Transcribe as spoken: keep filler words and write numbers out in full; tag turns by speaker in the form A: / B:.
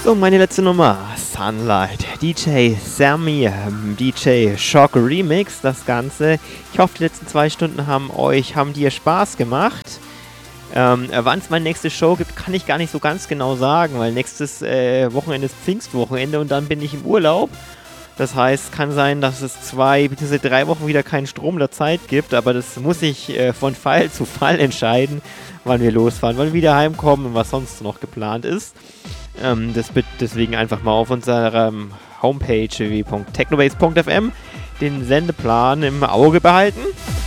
A: So, meine letzte Nummer, Sunlight, D J Sammy, D J Shock Remix, das Ganze. Ich hoffe, die letzten zwei Stunden haben euch, haben dir Spaß gemacht. Ähm, wann es meine nächste Show gibt, kann ich gar nicht so ganz genau sagen, weil nächstes äh, Wochenende ist Pfingstwochenende und dann bin ich im Urlaub. Das heißt, kann sein, dass es zwei bzw. drei Wochen wieder keinen Strom der Zeit gibt, aber das muss ich äh, von Fall zu Fall entscheiden, wann wir losfahren, wann wir wieder heimkommen und was sonst noch geplant ist. Ähm, das bitte deswegen einfach mal auf unserer ähm, Homepage w w w punkt technobase punkt f m den Sendeplan im Auge behalten.